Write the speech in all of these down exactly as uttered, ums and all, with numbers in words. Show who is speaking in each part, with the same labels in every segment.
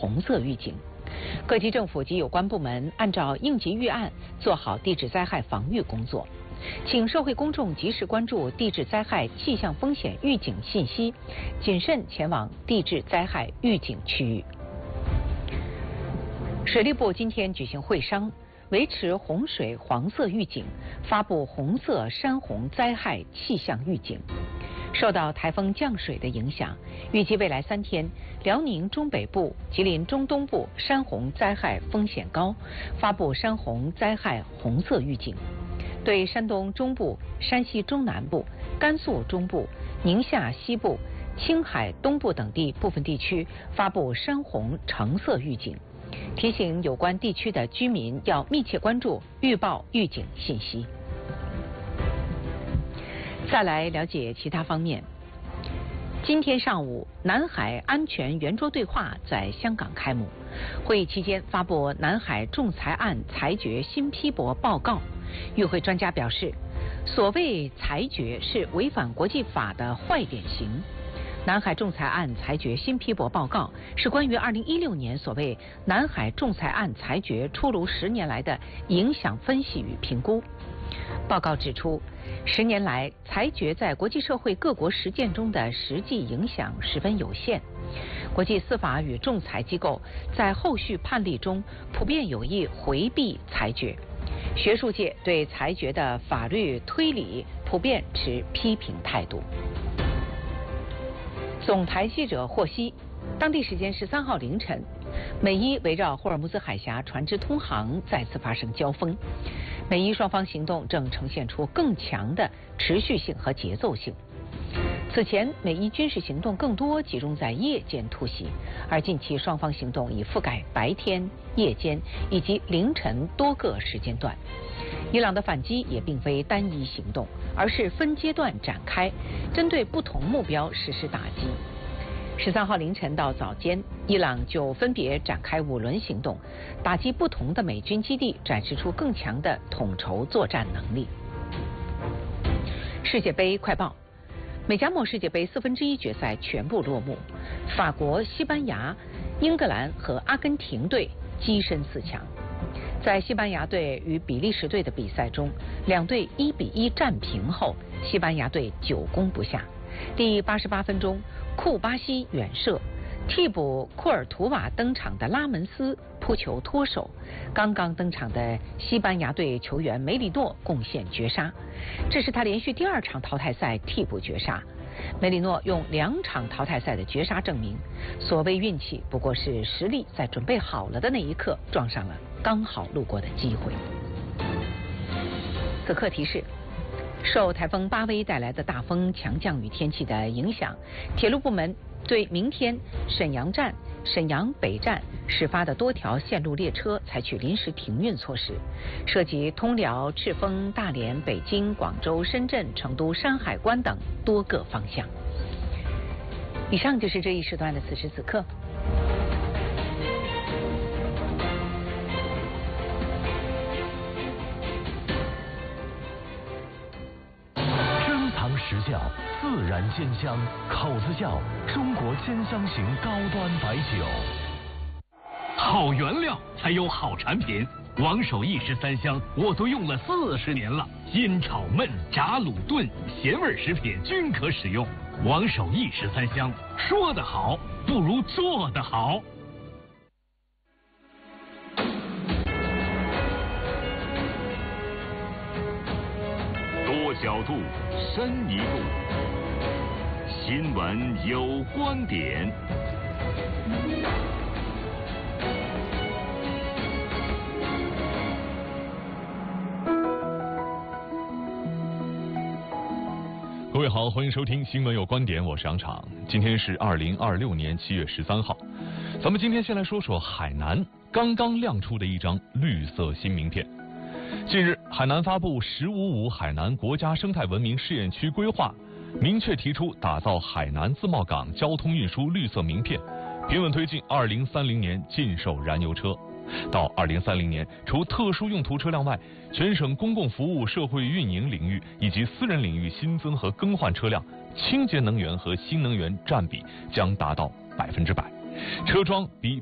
Speaker 1: 红色预警。各级政府及有关部门按照应急预案做好地质灾害防御工作，请社会公众及时关注地质灾害气象风险预警信息，谨慎前往地质灾害预警区域。水利部今天举行会商，维持洪水黄色预警，发布红色山洪灾害气象预警。受到台风降水的影响，预计未来三天，辽宁中北部、吉林中东部山洪灾害风险高，发布山洪灾害红色预警。对山东中部、山西中南部、甘肃中部、宁夏西部、青海东部等地部分地区发布山洪橙色预警，提醒有关地区的居民要密切关注预报预警信息。再来了解其他方面。今天上午，南海安全圆桌对话在香港开幕。会议期间发布南海仲裁案裁决新批驳报告。与会专家表示，所谓裁决是违反国际法的坏典型。南海仲裁案裁决新批驳报告是关于二零一六年所谓南海仲裁案裁决出炉十年来的影响分析与评估。报告指出，十年来裁决在国际社会各国实践中的实际影响十分有限。国际司法与仲裁机构在后续判例中普遍有意回避裁决，学术界对裁决的法律推理普遍持批评态度。总台记者获悉，当地时间十三号凌晨，美伊围绕霍尔木兹海峡船只通航再次发生交锋，美伊双方行动正呈现出更强的持续性和节奏性。此前，美伊军事行动更多集中在夜间突袭，而近期双方行动已覆盖白天、夜间以及凌晨多个时间段。伊朗的反击也并非单一行动，而是分阶段展开，针对不同目标实施打击。十三号凌晨到早间，伊朗就分别展开五轮行动，打击不同的美军基地，展示出更强的统筹作战能力。世界杯快报：美加墨世界杯四分之一决赛全部落幕，法国、西班牙、英格兰和阿根廷队跻身四强。在西班牙队与比利时队的比赛中，两队一比一战平后，西班牙队久攻不下。第八十八分钟，库巴西远射，替补库尔图瓦登场的拉门斯扑球脱手，刚刚登场的西班牙队球员梅里诺贡献绝杀，这是他连续第二场淘汰赛替补绝杀。梅里诺用两场淘汰赛的绝杀证明，所谓运气不过是实力在准备好了的那一刻撞上了刚好路过的机会。此刻提示，受台风巴威带来的大风强降雨天气的影响，铁路部门对明天沈阳站、沈阳北站始发的多条线路列车采取临时停运措施，涉及通辽、赤峰、大连、北京、广州、深圳、成都、山海关等多个方向。以上就是这一时段的此时此刻。
Speaker 2: 实窖自然鲜香，口子窖中国鲜香型高端白酒。
Speaker 3: 好原料才有好产品，王守义十三香我都用了四十年了，腌炒焖炸卤炖咸味食品均可使用。王守义十三香，说得好不如做得好。
Speaker 4: 多角度，深一步，新闻有观点。
Speaker 5: 各位好，欢迎收听新闻有观点，我是杨昶。今天是二零二六年七月十三号，咱们今天先来说说海南刚刚亮出的一张绿色新名片。近日，海南发布“十五五”海南国家生态文明试验区规划，明确提出打造海南自贸港交通运输绿色名片，平稳推进二零三零年禁售燃油车。到二零三零年，除特殊用途车辆外，全省公共服务社会运营领域以及私人领域新增和更换车辆，清洁能源和新能源占比将达到百分之百，车桩比保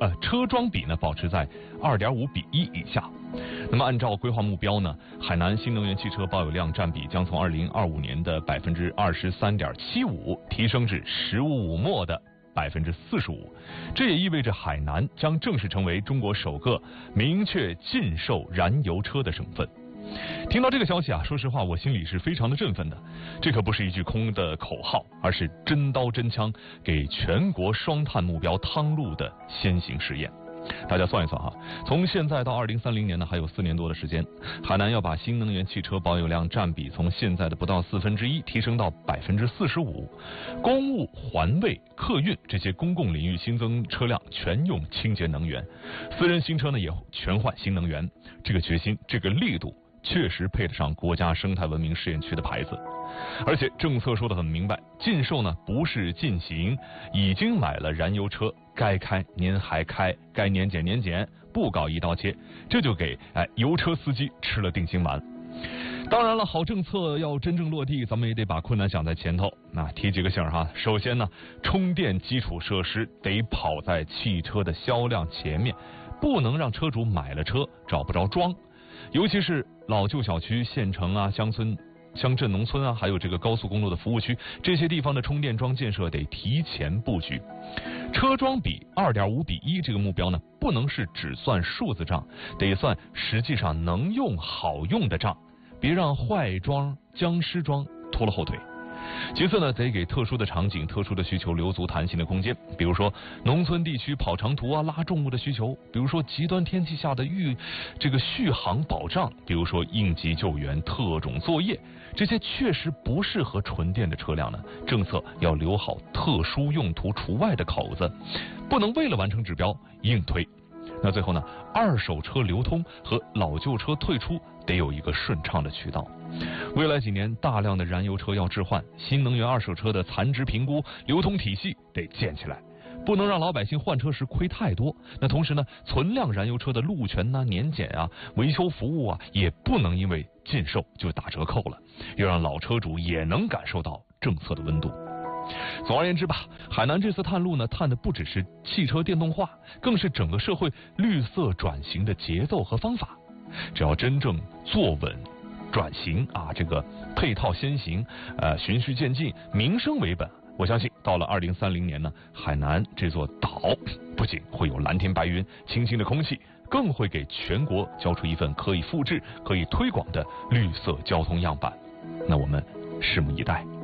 Speaker 5: 呃车桩比呢保持在二点五比一以下。那么按照规划目标呢，海南新能源汽车保有量占比将从二零二五年的百分之二十三点七五提升至十五末的百分之四十五。这也意味着海南将正式成为中国首个明确禁售燃油车的省份。听到这个消息啊，说实话我心里是非常的振奋的。这可不是一句空的口号，而是真刀真枪给全国双碳目标趟路的先行试验。大家算一算哈，从现在到二零三零年呢，还有四年多的时间，海南要把新能源汽车保有量占比从现在的不到四分之一提升到百分之四十五，公务、环卫、客运这些公共领域新增车辆全用清洁能源，私人新车呢也全换新能源。这个决心，这个力度，确实配得上国家生态文明试验区的牌子。而且政策说得很明白，禁售呢不是禁行，已经买了燃油车该开您还开，该年检年检，不搞一刀切，这就给哎油车司机吃了定心丸。当然了，好政策要真正落地，咱们也得把困难想在前头。那提几个醒哈，首先呢，充电基础设施得跑在汽车的销量前面，不能让车主买了车找不着装，尤其是老旧小区、县城啊、乡村。乡镇、农村啊，还有这个高速公路的服务区，这些地方的充电桩建设得提前布局。车桩比二点五比一这个目标呢，不能是只算数字账，得算实际上能用好用的账，别让坏桩、僵尸桩拖了后腿。其次呢，得给特殊的场景、特殊的需求留足弹性的空间，比如说农村地区跑长途啊、拉重物的需求，比如说极端天气下的预这个续航保障，比如说应急救援、特种作业，这些确实不适合纯电的车辆呢，政策要留好特殊用途除外的口子，不能为了完成指标硬推。那最后呢，二手车流通和老旧车退出得有一个顺畅的渠道。未来几年，大量的燃油车要置换，新能源二手车的残值评估、流通体系得建起来，不能让老百姓换车时亏太多。那同时呢，存量燃油车的路权呐、年检啊、维修服务啊，也不能因为禁售就打折扣了，要让老车主也能感受到政策的温度。总而言之吧，海南这次探路呢，探的不只是汽车电动化，更是整个社会绿色转型的节奏和方法。只要真正坐稳转型啊，这个配套先行，呃，循序渐进，民生为本，我相信到了二零三零年呢，海南这座岛不仅会有蓝天白云、清新的空气，更会给全国交出一份可以复制、可以推广的绿色交通样板。那我们拭目以待。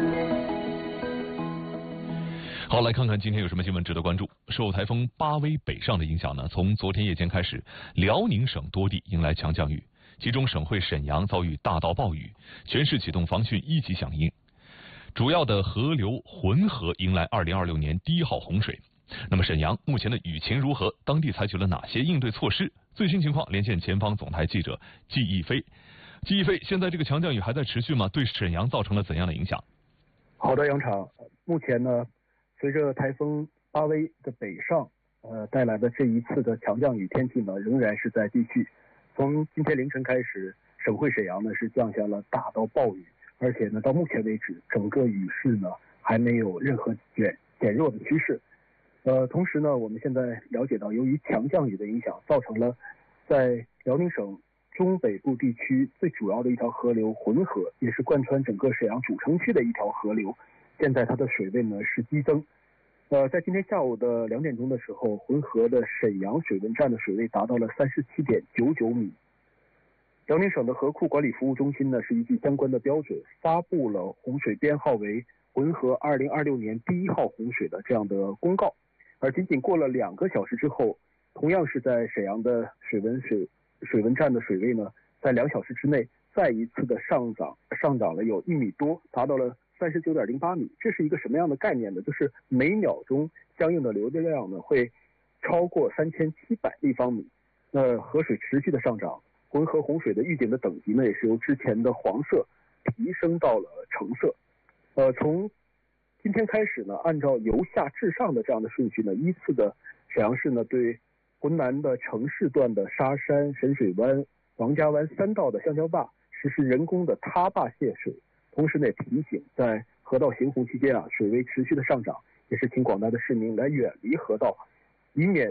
Speaker 5: 好，来看看今天有什么新闻值得关注。受台风巴威北上的影响呢，从昨天夜间开始，辽宁省多地迎来强降雨，其中省会沈阳遭遇大到暴雨，全市启动防汛一级响应。主要的河流浑河迎来二零二六年第一号洪水。那么沈阳目前的雨情如何？当地采取了哪些应对措施？最新情况连线前方总台记者季逸飞。季逸飞，现在这个强降雨还在持续吗？对沈阳造成了怎样的影响？
Speaker 6: 好的，杨场，目前呢，随着台风巴威的北上，呃带来的这一次的强降雨天气呢，仍然是在继续。从今天凌晨开始，省会沈阳呢是降下了大到暴雨，而且呢到目前为止，整个雨势呢还没有任何减减弱的趋势。呃，同时呢，我们现在了解到，由于强降雨的影响，造成了在辽宁省中北部地区最主要的一条河流浑河，也是贯穿整个沈阳主城区的一条河流，现在它的水位呢是激增。呃，在今天下午的两点钟的时候，浑河的沈阳水文站的水位达到了三十七点九九米。辽宁省的河库管理服务中心呢，是依据相关的标准，发布了洪水编号为浑河二零二六年第一号洪水的这样的公告。而仅仅过了两个小时之后，同样是在沈阳的水文水水文站的水位呢，在两小时之内再一次的上涨，上涨了有一米多，达到了三十九点零八米。这是一个什么样的概念呢？就是每秒钟相应的流量呢会超过三千七百立方米。那河水持续的上涨，浑河洪水的预警的等级呢，也是由之前的黄色提升到了橙色。呃，从今天开始呢，按照由下至上的这样的顺序呢，依次的沈阳市呢对浑南的城市段的沙山、沈水湾、王家湾三道的橡胶坝实施人工的塌坝泄水，同时呢也提醒在河道行洪期间啊，水位持续的上涨，也是请广大的市民来远离河道，以免